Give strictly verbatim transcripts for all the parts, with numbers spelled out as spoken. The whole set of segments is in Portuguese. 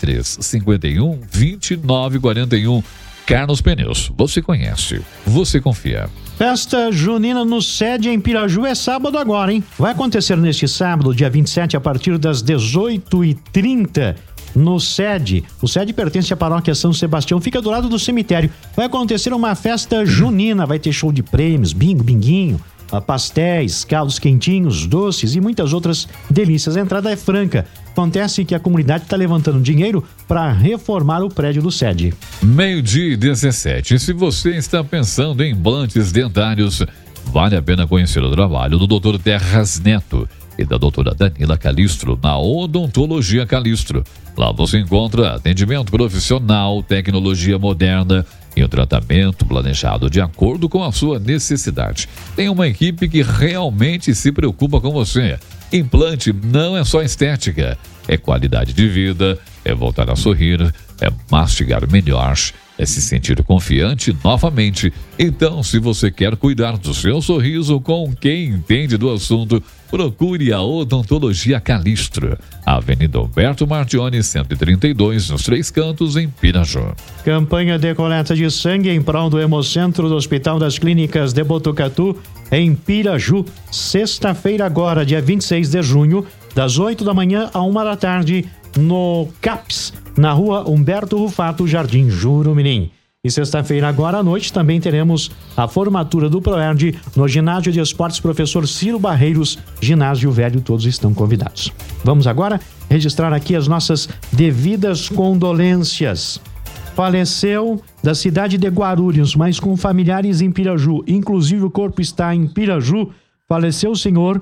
três cinquenta e um, vinte e nove quarenta e um. Carlos Pneus, você conhece, você confia. Festa junina no SED em Piraju é sábado agora, hein? Vai acontecer neste sábado, dia vinte e sete, a partir das dezoito e trinta, no SED. O SED pertence à paróquia São Sebastião, fica do lado do cemitério. Vai acontecer uma festa junina, vai ter show de prêmios, bingo, binguinho, pastéis, caldos quentinhos, doces e muitas outras delícias. A entrada é franca. Acontece que a comunidade está levantando dinheiro para reformar o prédio do SED. Meio-dia e dezessete. Se você está pensando em implantes dentários, vale a pena conhecer o trabalho do doutor Terras Neto e da doutora Danila Calistro na Odontologia Calistro. Lá você encontra atendimento profissional, tecnologia moderna e um tratamento planejado de acordo com a sua necessidade. Tem uma equipe que realmente se preocupa com você. Implante não é só estética, é qualidade de vida, é voltar a sorrir, é mastigar melhor, é se sentir confiante novamente. Então, se você quer cuidar do seu sorriso com quem entende do assunto, procure a Odontologia Calistro, Avenida Humberto Martione, cento e trinta e dois, nos Três Cantos, em Piraju. Campanha de coleta de sangue em prol do Hemocentro do Hospital das Clínicas de Botucatu, em Piraju, sexta-feira agora, dia vinte e seis de junho, das oito da manhã a uma da tarde, no CAPS, na rua Humberto Rufato, Jardim Jurumirim. E sexta-feira agora à noite também teremos a formatura do ProERD no Ginásio de Esportes Professor Ciro Barreiros, Ginásio Velho, todos estão convidados. Vamos agora registrar aqui as nossas devidas condolências. Faleceu da cidade de Guarulhos, mas com familiares em Piraju, inclusive o corpo está em Piraju, faleceu o senhor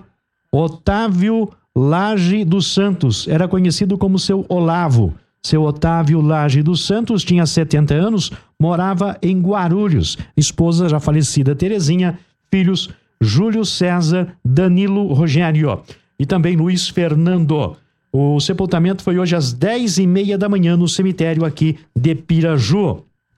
Otávio Lage dos Santos, era conhecido como seu Olavo. Seu Otávio Lage dos Santos tinha setenta anos, morava em Guarulhos. Esposa já falecida Terezinha, filhos Júlio César, Danilo Rogério e também Luiz Fernando. O sepultamento foi hoje às dez e meia da manhã no cemitério aqui de Piraju.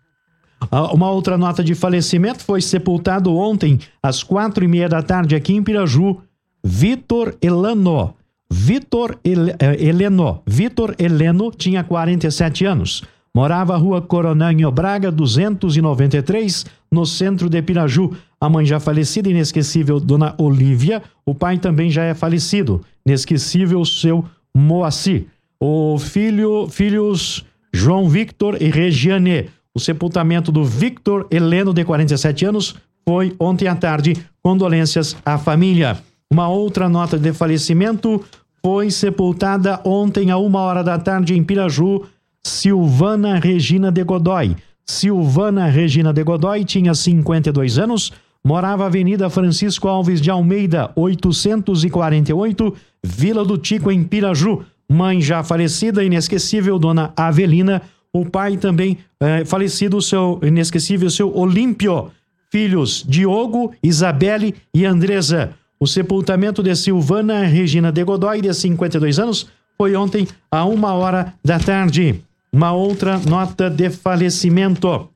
Uma outra nota de falecimento: foi sepultado ontem às quatro e meia da tarde aqui em Piraju, Vitor Elano. Vitor Ele, Heleno. Vitor Heleno tinha quarenta e sete anos. Morava na rua Coronel Braga, duzentos e noventa e três, no centro de Piraju. A mãe já falecida, inesquecível, dona Olívia. O pai também já é falecido, inesquecível, seu Moacir. O filho, filhos João Victor e Regiane. O sepultamento do Victor Heleno, de quarenta e sete anos, foi ontem à tarde. Condolências à família. Uma outra nota de falecimento: foi sepultada ontem a uma hora da tarde em Piraju, Silvana Regina de Godoy. Silvana Regina de Godoy tinha cinquenta e dois anos, morava na Avenida Francisco Alves de Almeida, oitocentos e quarenta e oito, Vila do Tico, em Piraju. Mãe já falecida, inesquecível, dona Avelina. O pai também é, falecido, seu inesquecível, seu Olímpio. Filhos Diogo, Isabelle e Andresa. O sepultamento de Silvana Regina de Godoy, de cinquenta e dois anos, foi ontem a uma hora da tarde. Uma outra nota de falecimento.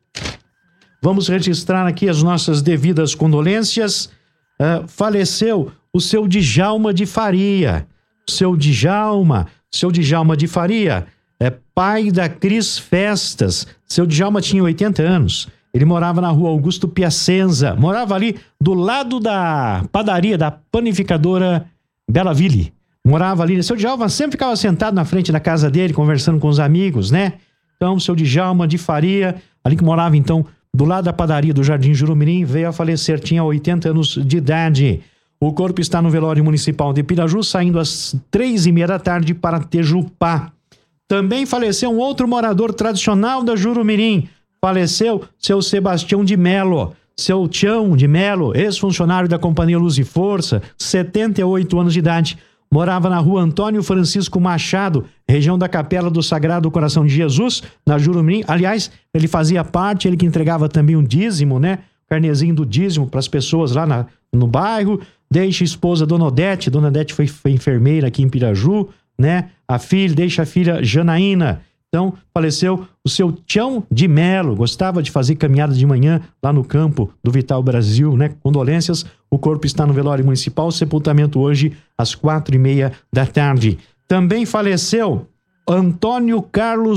Vamos registrar aqui as nossas devidas condolências. Uh, faleceu o seu Djalma de Faria. Seu Djalma, seu Djalma de Faria, é pai da Cris Festas. Seu Djalma tinha oitenta anos. Ele morava na rua Augusto Piacenza, morava ali do lado da padaria, da panificadora Bela Ville. Morava ali, seu Djalma sempre ficava sentado na frente da casa dele, conversando com os amigos, né? Então, seu Djalma de Faria, ali que morava então do lado da padaria do Jardim Jurumirim, veio a falecer, tinha oitenta anos de idade. O corpo está no velório municipal de Piraju, saindo às três e meia da tarde para Tejupá. Também faleceu um outro morador tradicional da Jurumirim. Faleceu seu Sebastião de Melo, seu Tião de Melo, ex-funcionário da Companhia Luz e Força, setenta e oito anos de idade. Morava na rua Antônio Francisco Machado, região da Capela do Sagrado Coração de Jesus, na Jurumirim. Aliás, ele fazia parte, ele que entregava também um dízimo, né? Carnezinho do dízimo para as pessoas lá na, no bairro. Deixa a esposa Dona Odete, Dona Odete foi, foi enfermeira aqui em Piraju, né? A filha, deixa a filha Janaína. Então, faleceu o seu Tião de Melo, gostava de fazer caminhada de manhã lá no campo do Vital Brasil, né? Condolências, o corpo está no velório municipal, sepultamento hoje às quatro e meia da tarde. Também faleceu Antônio Carlos